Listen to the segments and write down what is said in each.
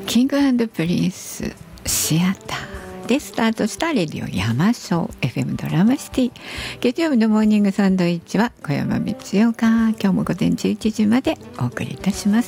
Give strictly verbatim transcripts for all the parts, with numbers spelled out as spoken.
キング&プリンスシアターでスタートしたレディオ山椒 エフエム ドラマシティ、月曜日のモーニングサンドイッチは小山光代が今日も午前じゅういちじまでお送りいたします。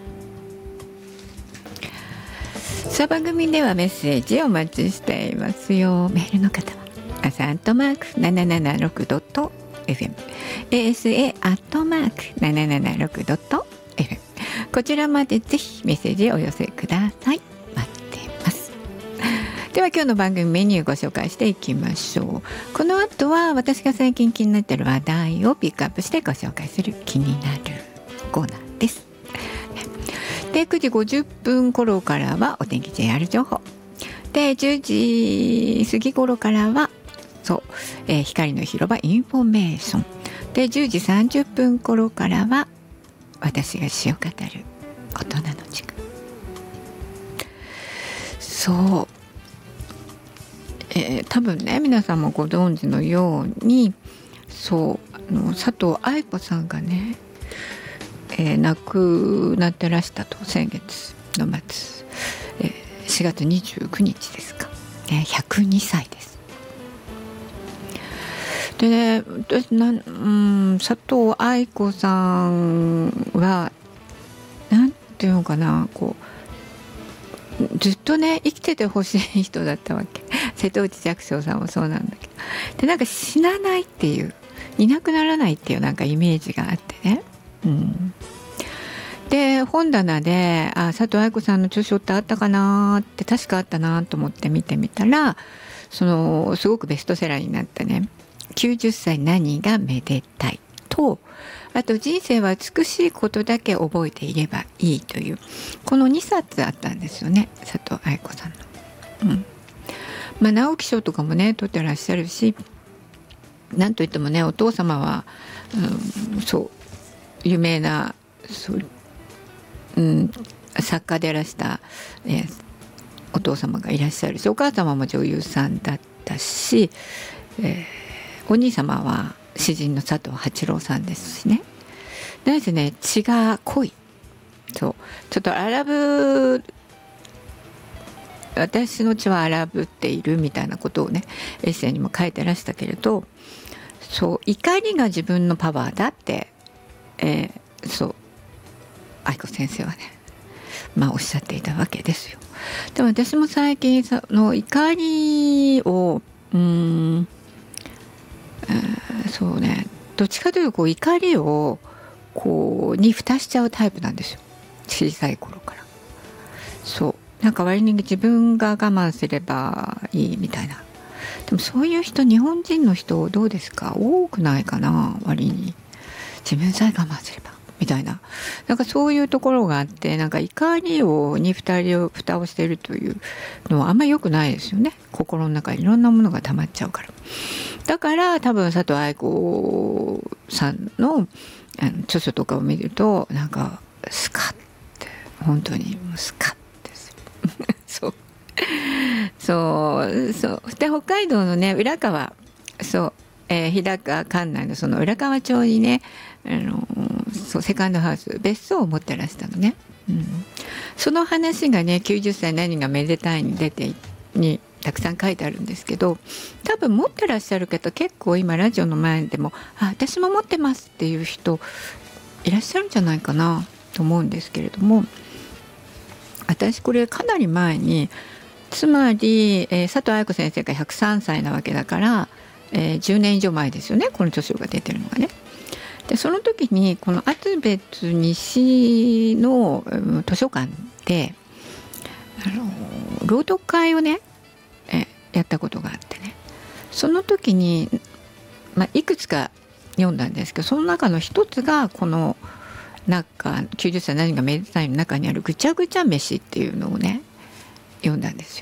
さあ番組ではメッセージをお待ちしていますよ。メールの方は朝アットマーク ななななろくドットエフエム エーエスエー アットマーク ななななろくドットエフエム、 こちらまでぜひメッセージをお寄せください。待っています。では今日の番組メニューご紹介していきましょう。この後は私が最近気になっている話題をピックアップしてご紹介する気になるコーナーです。でくじごじゅっぷん頃からはお天気 ジェイアール 情報で、じゅうじ過ぎ頃からはそう、えー、光の広場インフォメーションで、じゅうじさんじゅっぷん頃からは私が詩を語る大人の時間。そう、えー、多分ね皆さんもご存知のように、そうあの佐藤愛子さんがね、えー、亡くなってらしたと、先月の末、えー、しがつにじゅうくにちですか、ね、ひゃくにさいです。でね、私な、うん、佐藤愛子さんはなんていうのかな、こうずっとね生きててほしい人だったわけ。瀬戸内寂聴さんもそうなんだけど、でなんか死なないっていう、いなくならないっていうなんかイメージがあってね、うん、で本棚であ佐藤愛子さんの著書ってあったかなって、確かあったなと思って見てみたら、そのすごくベストセラーになったね、きゅうじゅっさい何がめでたいと、あと人生は美しいことだけ覚えていればいいという、このにさつあったんですよね、佐藤愛子さんの。うんまあ、直木賞とかもね取ってらっしゃるし、なんといってもねお父様は、うん、そう有名なそう、うん、作家でいらした、えー、お父様がいらっしゃるし、お母様も女優さんだったし、えー、お兄様は詩人の佐藤八郎さんですしね。なんせね血が濃い、そうちょっと荒ぶ私の血は荒ぶっているみたいなことをねエッセイにも書いてらしたけれど、そう怒りが自分のパワーだって、えー、そう愛子先生はねまあおっしゃっていたわけですよ。でも私も最近その怒りをうーん、えー、そうねどっちかというとこう怒りをこうに蓋しちゃうタイプなんですよ、小さい頃から。そうなんか割に自分が我慢すればいいみたいな。でもそういう人、日本人の人どうですか、多くないかな。割に自分さえ我慢すればみたいな、なんかそういうところがあって、なんか怒りをに蓋を蓋をしているというのはあんまり良くないですよね。心の中にいろんなものが溜まっちゃうから。だから多分佐藤愛子さんのあの著書とかを見るとなんかスカッて、本当にもうスカッてするそうそうそうで北海道のね浦川、そう、えー、日高管内のその浦河町にね、あのそうセカンドハウス別荘を持ってらしたのね、うん、その話がねきゅうじゅっさい何がめでたいに出てにたくさん書いてあるんですけど、多分持ってらっしゃる方結構今ラジオの前でもあ私も持ってますっていう人いらっしゃるんじゃないかなと思うんですけれども、私これかなり前に、つまり、えー、佐藤愛子先生がひゃくさんさいなわけだから、えー、じゅうねん以上前ですよね、この著書が出てるのがね。でその時にこの厚別西の、うん、図書館であの朗読会をね、えー、やったことがあってね、その時に、まあ、いくつか読んだんですけど、その中の一つがこのなんかきゅうじゅっさい何がめでたいの中にあるぐちゃぐちゃ飯っていうのをね読んだんですよ。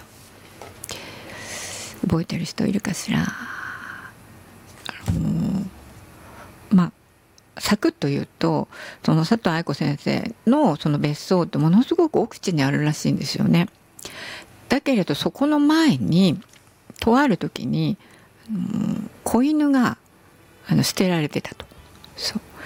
覚えてる人いるかしら。あのまあサクッと言うと、その佐藤愛子先生のその別荘ってものすごく奥地にあるらしいんですよね。だけれどそこの前にとある時に、うん、子犬があの捨てられてたと。そう